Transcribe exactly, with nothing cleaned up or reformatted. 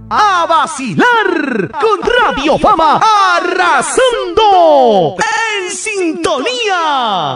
a vacilar con Radio Fama, arrasando en sintonía.